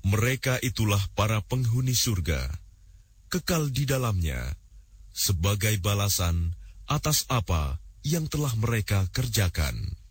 Mereka itulah para penghuni surga, kekal di dalamnya, sebagai balasan atas apa yang telah mereka kerjakan.